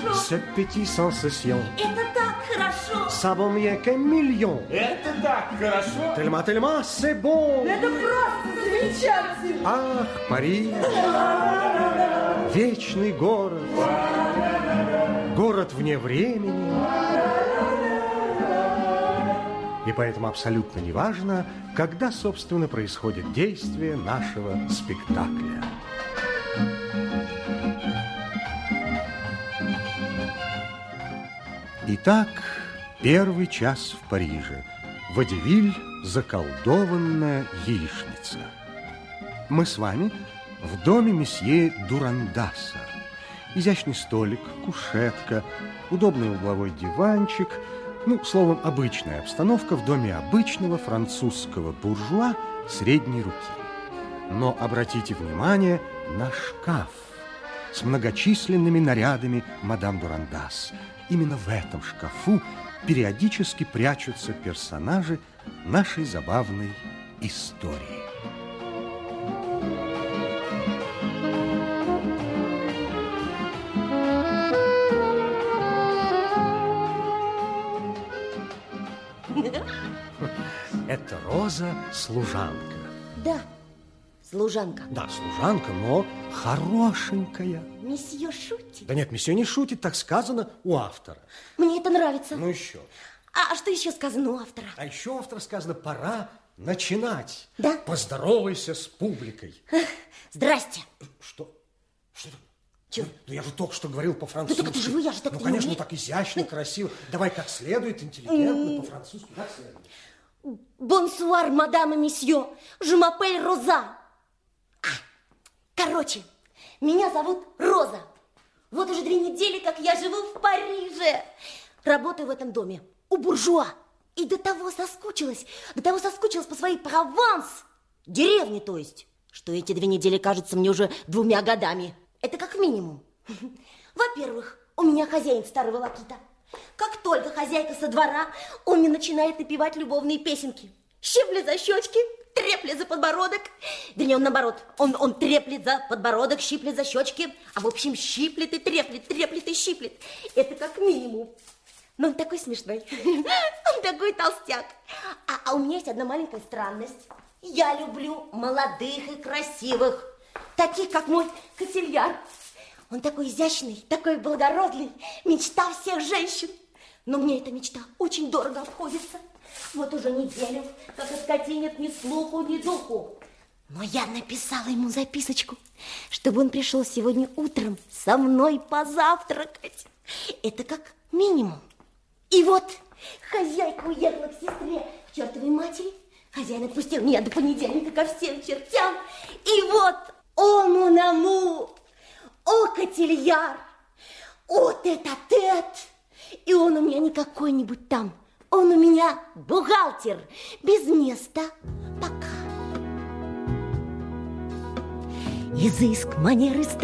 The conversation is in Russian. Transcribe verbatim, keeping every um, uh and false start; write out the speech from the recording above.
хорошо. Ce petit sensation. Это так хорошо. Ça vaut mieux qu'un million. Это так хорошо. Tellement, tellement, c'est bon. Это просто замечательно. Ах, Париж. Вечный город. Город вне времени. И поэтому абсолютно неважно, когда, собственно, происходит действие нашего спектакля. Итак, первый час в Париже. Водевиль «Заколдованная яичница». Мы с вами в доме месье Дурандаса. Изящный столик, кушетка, удобный угловой диванчик. Ну, словом, обычная обстановка в доме обычного французского буржуа средней руки. Но обратите внимание на шкаф с многочисленными нарядами мадам Дурандас. Именно в этом шкафу периодически прячутся персонажи нашей забавной истории. Это Роза служанка. Да, служанка. Да, служанка, но хорошенькая. Месье шутит? Да нет, месье не шутит, так сказано у автора. Мне это нравится. Ну еще. А что еще сказано у автора? А еще у автора сказано: пора начинать. Да? Поздоровайся с публикой. Здрасте. Что? Что? Чего? Ну, я же только что говорил по-французски. Ну, так это же вы, я же так Ну, не конечно, умею. так изящно, красиво. Давай как следует, интеллигентно, по-французски. Как следует? Бонсуар, мадам и месье. Je m'appelle Роза. А, короче, меня зовут Роза. Вот уже две недели, как я живу в Париже. Работаю в этом доме у буржуа. И до того соскучилась, до того соскучилась по своей Прованс. Деревне, то есть. Что эти две недели кажутся мне уже двумя годами. Это как минимум. Во-первых, у меня хозяин старый волокита. Как только хозяйка со двора, он мне начинает напевать любовные песенки. Щиплет за щечки, треплет за подбородок. Вернее, он наоборот. Он, он треплет за подбородок, щиплет за щечки. А в общем, щиплет и треплет, треплет и щиплет. Это как минимум. Но он такой смешной. Он такой толстяк. А, а у меня есть одна маленькая странность. Я люблю молодых и красивых. Таких, как мой котельяр. Он такой изящный, такой благородный, мечта всех женщин. Но мне эта мечта очень дорого обходится. Вот уже неделю, как от коти нет ни слуху, ни духу. Но я написала ему записочку, чтобы он пришел сегодня утром со мной позавтракать. Это как минимум. И вот хозяйка уехала к сестре, к чертовой матери. Хозяин отпустил меня до понедельника ко всем чертям. И вот о, мон амур, о, котельяр, о, тет-а-тет. И он у меня не какой-нибудь там, он у меня бухгалтер, без места. Пока. Изыск, манеры,